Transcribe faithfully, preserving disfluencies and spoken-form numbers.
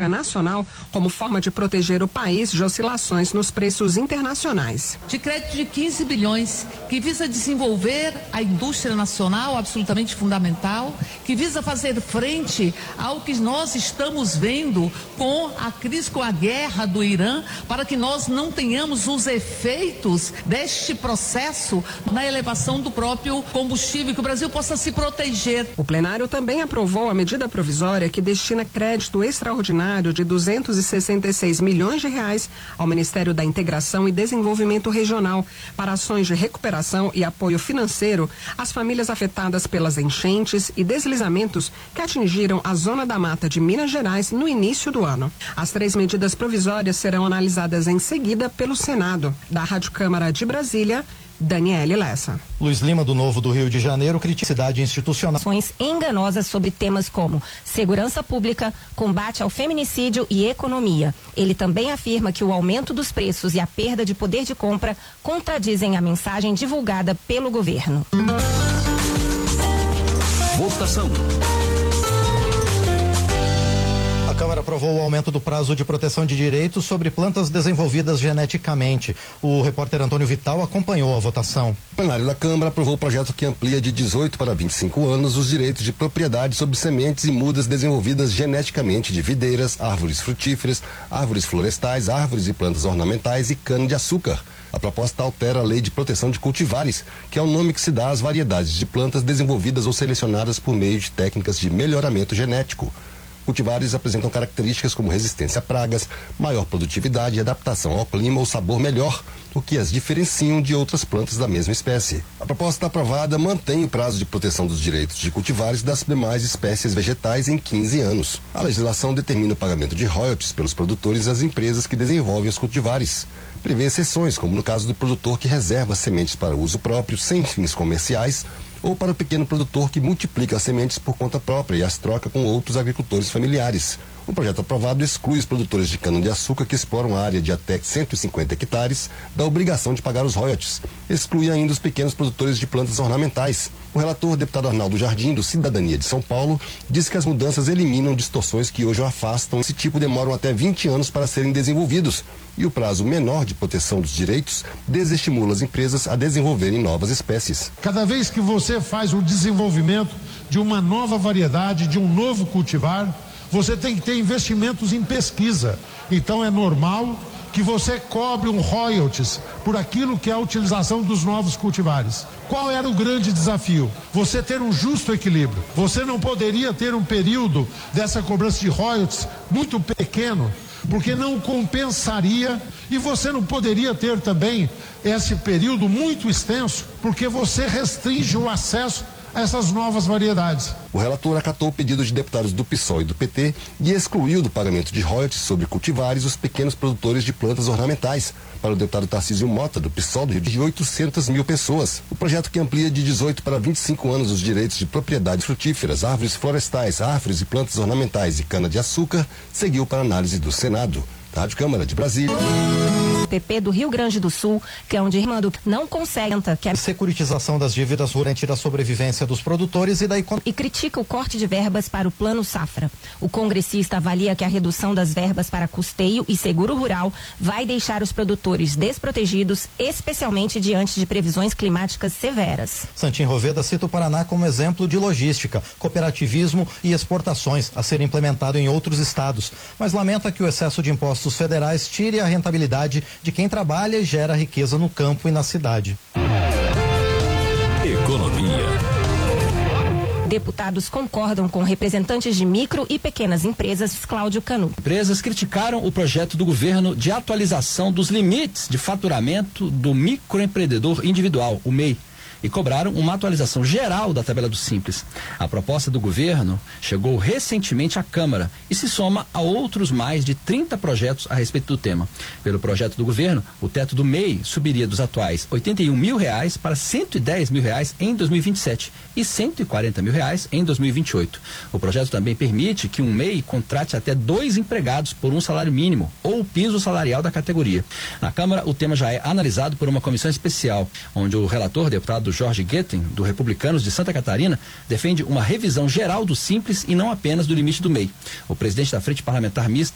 política nacional como forma de proteger o país de oscilações nos preços internacionais. De crédito de quinze bilhões, que visa desenvolver a indústria nacional, absolutamente fundamental, que visa fazer frente ao que nós estamos vendo com a crise, com a guerra do Irã, para que nós não tenhamos os efeitos deste processo na elevação do próprio combustível, que o Brasil possa se proteger. O plenário também aprovou a medida provisória que destina crédito extraordinário de duzentos e sessenta e seis milhões de reais ao Ministério da Integração e Desenvolvimento Regional para ações de recuperação e apoio financeiro às famílias afetadas pelas enchentes e deslizamentos que atingiram a Zona da Mata de Minas Gerais no início do ano. As três medidas provisórias serão analisadas em seguida pelo Senado. Da Rádio Câmara de Brasília, Daniele Lessa. Luiz Lima, do Novo do Rio de Janeiro, critica a cidade institucional. Enganosas sobre temas como segurança pública, combate ao feminicídio e economia. Ele também afirma que o aumento dos preços e a perda de poder de compra contradizem a mensagem divulgada pelo governo. Votação. A Câmara aprovou o aumento do prazo de proteção de direitos sobre plantas desenvolvidas geneticamente. O repórter Antônio Vital acompanhou a votação. O plenário da Câmara aprovou o projeto que amplia de dezoito para vinte e cinco anos os direitos de propriedade sobre sementes e mudas desenvolvidas geneticamente de videiras, árvores frutíferas, árvores florestais, árvores e plantas ornamentais e cana-de-açúcar. A proposta altera a Lei de Proteção de Cultivares, que é o nome que se dá às variedades de plantas desenvolvidas ou selecionadas por meio de técnicas de melhoramento genético. Cultivares apresentam características como resistência a pragas, maior produtividade e adaptação ao clima ou sabor melhor, o que as diferenciam de outras plantas da mesma espécie. A proposta aprovada mantém o prazo de proteção dos direitos de cultivares das demais espécies vegetais em quinze anos. A legislação determina o pagamento de royalties pelos produtores às empresas que desenvolvem os cultivares. Prevê exceções, como no caso do produtor que reserva sementes para uso próprio sem fins comerciais, ou para o pequeno produtor que multiplica as sementes por conta própria e as troca com outros agricultores familiares. O projeto aprovado exclui os produtores de cana-de-açúcar que exploram área de até cento e cinquenta hectares da obrigação de pagar os royalties. Exclui ainda os pequenos produtores de plantas ornamentais. O relator, deputado Arnaldo Jardim, do Cidadania de São Paulo, disse que as mudanças eliminam distorções que hoje o afastam. Esse tipo demoram até vinte anos para serem desenvolvidos. E o prazo menor de proteção dos direitos desestimula as empresas a desenvolverem novas espécies. Cada vez que você faz o desenvolvimento de uma nova variedade, de um novo cultivar, você tem que ter investimentos em pesquisa. Então é normal que você cobre um royalties por aquilo que é a utilização dos novos cultivares. Qual era o grande desafio? Você ter um justo equilíbrio. Você não poderia ter um período dessa cobrança de royalties muito pequeno, porque não compensaria, e você não poderia ter também esse período muito extenso, porque você restringe o acesso a essas novas variedades. O relator acatou o pedido de deputados do PSOL e do P T e excluiu do pagamento de royalties sobre cultivares os pequenos produtores de plantas ornamentais. Para o deputado Tarcísio Mota, do PSOL do Rio de oitocentas mil pessoas. O projeto que amplia de dezoito para vinte e cinco anos os direitos de propriedades frutíferas, árvores florestais, árvores e plantas ornamentais e cana-de-açúcar seguiu para análise do Senado. Da Rádio Câmara de Brasília. O P P do Rio Grande do Sul, que é onde Irmando não consegue que a securitização das dívidas garantir a sobrevivência dos produtores e da economia. E critica o corte de verbas para o Plano Safra. O congressista avalia que a redução das verbas para custeio e seguro rural vai deixar os produtores desprotegidos, especialmente diante de previsões climáticas severas. Santim Roveda cita o Paraná como exemplo de logística, cooperativismo e exportações a ser implementado em outros estados, mas lamenta que o excesso de impostos federais tire a rentabilidade de quem trabalha e gera riqueza no campo e na cidade. Economia. Deputados concordam com representantes de micro e pequenas empresas, Cláudio Canuto. Empresas criticaram o projeto do governo de atualização dos limites de faturamento do microempreendedor individual, o M E I, e cobraram uma atualização geral da tabela do Simples. A proposta do governo chegou recentemente à Câmara e se soma a outros mais de trinta projetos a respeito do tema. Pelo projeto do governo, o teto do M E I subiria dos atuais oitenta e um mil reais para cento e dez mil reais em dois mil e vinte e sete e cento e quarenta mil reais em dois mil e vinte e oito. O projeto também permite que um M E I contrate até dois empregados por um salário mínimo ou o piso salarial da categoria. Na Câmara, o tema já é analisado por uma comissão especial, onde o relator, deputado Jorge Guetem, do Republicanos de Santa Catarina, defende uma revisão geral do Simples e não apenas do limite do M E I. O presidente da Frente Parlamentar Mista,